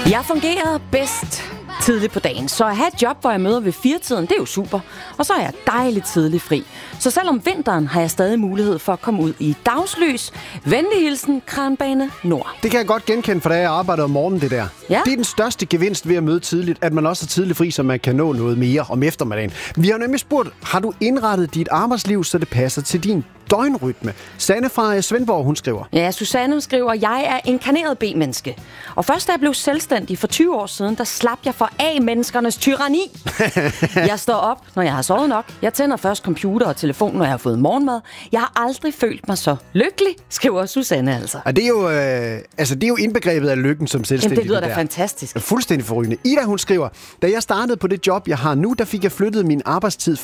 Jeg fungerer bedst tidligt på dagen, så at have et job, hvor jeg møder ved 4-tiden, det er jo super. Og så er jeg dejligt tidligt fri. Så selvom vinteren har jeg stadig mulighed for at komme ud i dagslys. Venlig hilsen, Kranbane Nord. Det kan jeg godt genkende, for da jeg arbejder om morgenen, det der. Ja. Det er den største gevinst ved at møde tidligt, at man også er tidligt fri, så man kan nå noget mere om eftermiddagen. Vi har nemlig spurgt, har du indrettet dit arbejdsliv, så det passer til din døgnrytme? Sanne fra Svendborg, hun skriver. Ja, Susanne skriver, jeg er inkarneret B-menneske. Og først da jeg blev selvstændig for 20 år siden, der slap jeg for A-menneskernes tyranni. Jeg står op, når jeg har sovet nok. Jeg tænder først computer og telefon, når jeg har fået morgenmad. Jeg har aldrig følt mig så lykkelig, skriver Susanne altså. Og det er jo indbegrebet af lykken som selvstændig. Jamen, det lyder da fantastisk. Fuldstændig forrygende. Ida, hun skriver, da jeg startede på det job, jeg har nu, der fik jeg flyttet min arbejdstid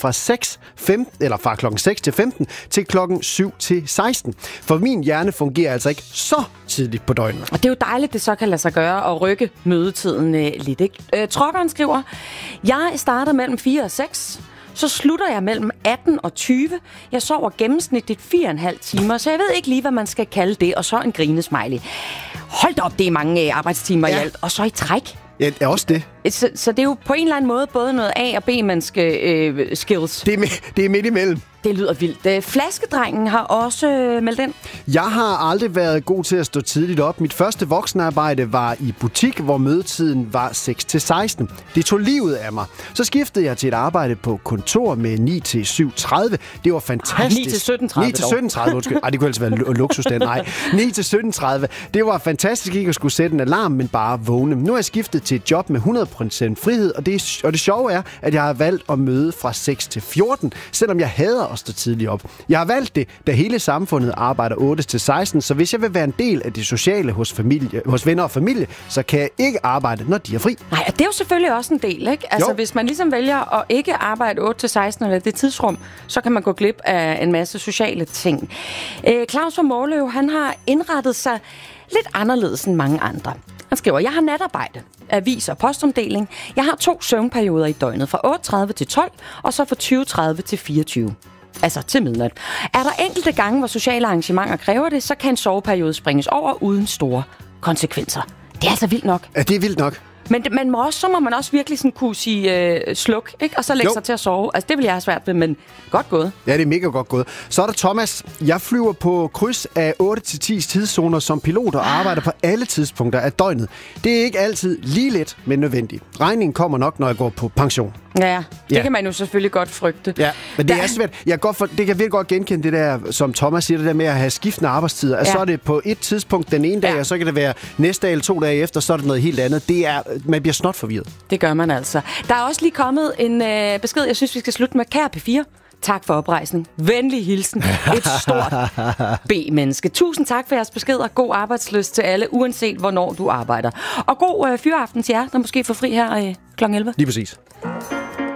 fra klokken 6 til 15 til klokken 7 til 16. For min hjerne fungerer altså ikke så tidligt på døgnet. Og det er jo dejligt, det så kan lade sig gøre at rykke mødetiden lidt, ikke? Trokkeren skriver, jeg starter mellem 4 og 6. Så slutter jeg mellem 18 og 20. Jeg sover gennemsnitligt 4,5 timer, så jeg ved ikke lige, hvad man skal kalde det. Og så en grinesmiley. Hold da op, det er mange arbejdstimer i alt. Og så i træk. Ja, det er også det. Så det er jo på en eller anden måde både noget A- og B-menneske skills. Det er midt imellem. Det lyder vildt. Flaskedrengen har også meldt ind. Jeg har aldrig været god til at stå tidligt op. Mit første voksenarbejde var i butik, hvor mødetiden var 6 til 16. Det tog livet af mig. Så skiftede jeg til et arbejde på kontor med 9 til 7:30. Det var fantastisk. 9 til 17:30. 9 til 17:30, undskyld. Det kunne altså være luksus den. Nej, 9 til 17:30. Det var fantastisk ikke at skulle sætte en alarm, men bare vågne. Nu er jeg skiftet til et job med 100% frihed, og det sjove er, at jeg har valgt at møde fra 6 til 14, selvom jeg hader at stå tidligt op. Jeg har valgt det, da hele samfundet arbejder 8 til 16, så hvis jeg vil være en del af det sociale hos venner og familie, så kan jeg ikke arbejde, når de er fri. Nej, og det er jo selvfølgelig også en del, ikke? Altså, hvis man ligesom vælger at ikke arbejde 8 til 16 eller det tidsrum, så kan man gå glip af en masse sociale ting. Claus fra Måløv, han har indrettet sig lidt anderledes end mange andre. Han skriver, jeg har natarbejde, avis og postomdeling. Jeg har 2 søvnperioder i døgnet, fra 8:30 til 12, og så fra 20:30 til 24. Altså til midnat. Er der enkelte gange, hvor sociale arrangementer kræver det, så kan en soveperiode springes over uden store konsekvenser. Det er altså vildt nok. Ja, det er vildt nok. Men så må man også virkelig sådan kunne sige sluk, ikke? Og så lægge sig til at sove. Altså, det vil jeg have svært ved, men godt gået. Ja, det er mega godt gået. Så er der Thomas. Jeg flyver på kryds af 8-10 tidszoner som pilot og arbejder på alle tidspunkter af døgnet. Det er ikke altid lige let, men nødvendigt. Regningen kommer nok, når jeg går på pension. Ja, det kan man jo selvfølgelig godt frygte. Ja, men det er svært. Det kan virkelig godt genkende det der, som Thomas siger, det der med at have skiftende arbejdstider. Altså, så er det på et tidspunkt den ene dag, og så kan det være næste dag eller 2 dage efter, så er det noget helt andet. Man bliver snot forvirret. Det gør man altså. Der er også lige kommet en besked, jeg synes, vi skal slutte med. Kære P4, tak for oprejsning. Venlig hilsen. Et stort B-menneske. Tusind tak for jeres beskeder. God arbejdslyst til alle, uanset hvornår du arbejder. Og god fyraften til jer, der måske får fri her kl. 11. Lige præcis.